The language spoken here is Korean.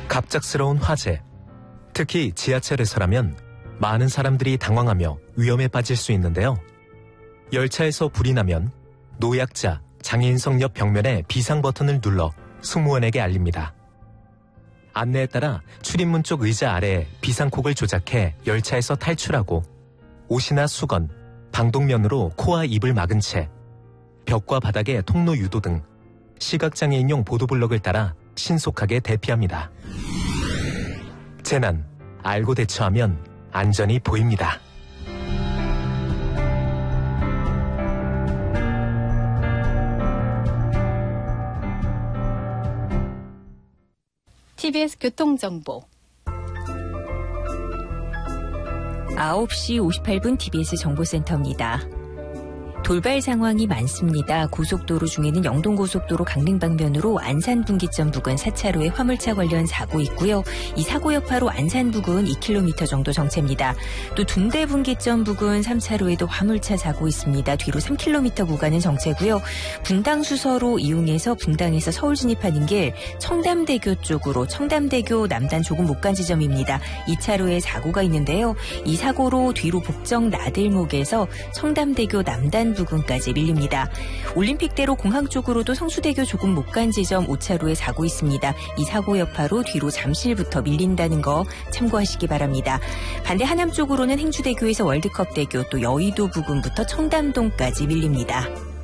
갑작스러운 화재. 특히 지하철에서라면 많은 사람들이 당황하며 위험에 빠질 수 있는데요. 열차에서 불이 나면 노약자, 장애인석 옆 벽면에 비상 버튼을 눌러 승무원에게 알립니다. 안내에 따라 출입문 쪽 의자 아래에 비상콕을 조작해 열차에서 탈출하고 옷이나 수건, 방독면으로 코와 입을 막은 채 벽과 바닥에 통로 유도 등 시각장애인용 보도블럭을 따라 신속하게 대피합니다. 재난, 알고 대처하면 안전이 보입니다. TBS 교통정보 9시 58분 TBS 정보센터입니다. 돌발 상황이 많습니다. 고속도로 중에는 영동고속도로 강릉 방면으로 안산 분기점 부근 4차로에 화물차 관련 사고 있고요. 이 사고 여파로 안산 부근 2km 정도 정체입니다. 또 둔대 분기점 부근 3차로에도 화물차 사고 있습니다. 뒤로 3km 구간은 정체고요. 분당 수서로 이용해서 분당에서 서울 진입하는 길 청담대교 쪽으로 청담대교 남단 조금 못 간 지점입니다. 2차로에 사고가 있는데요. 이 사고로 뒤로 복정 나들목에서 청담대교 남단 부근까지 밀립니다. 올림픽대로 공항 쪽으로도 성수대교 조금 못 간 지점 5차로에 사고 있습니다. 이 사고 여파로 뒤로 잠실부터 밀린다는 거 참고하시기 바랍니다. 반대 하남 쪽으로는 행주대교에서 월드컵대교 또 여의도 부근부터 청담동까지 밀립니다.